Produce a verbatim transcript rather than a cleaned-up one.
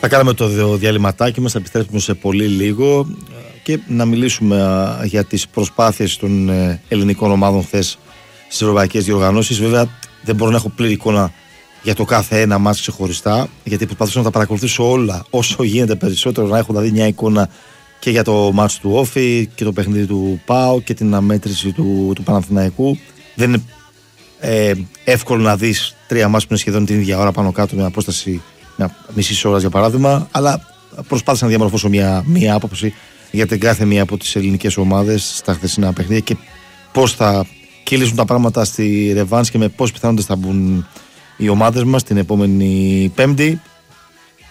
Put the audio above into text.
Θα κάναμε το διαλυματάκι μας, θα επιστρέψουμε σε πολύ λίγο και να μιλήσουμε για τις προσπάθειες των ελληνικών ομάδων χθες στις ευρωπαϊκές διοργανώσεις. Βέβαια δεν μπορώ να έχω πλήρη εικόνα για το κάθε ένα μάτς ξεχωριστά, γιατί προσπαθήσω να τα παρακολουθήσω όλα όσο γίνεται περισσότερο, να έχω δηλαδή μια εικόνα και για το μάτς του Όφη και το παιχνίδι του ΠΑΟ και την αμέτρηση του, του Παναθηναϊκού. Δεν είναι ε, εύκολο να δεις τρία μάτς που είναι σχεδόν την ίδια ώρα πάνω κάτω με απόσταση μια μισή ώρα για παράδειγμα, αλλά προσπάθησα να διαμορφώσω μια, μια άποψη για την κάθε μία από τις ελληνικές ομάδες στα χθεσινά παιχνίδια και πώς θα κυλήσουν τα πράγματα στη ρεβάνς και με πώς πιθανότητες θα μπουν οι ομάδες μας την επόμενη Πέμπτη.